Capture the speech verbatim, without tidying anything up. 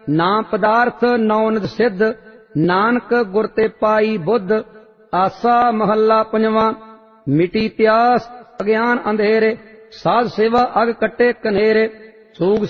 ना पदार्थ नौ निज सिद्ध, नानक गुर ते पाई बुद्ध। आसा महला पंजवां। मिटी प्यास अज्ञान अंधेरे, साध सेवा अग कटे कनेरे। सूग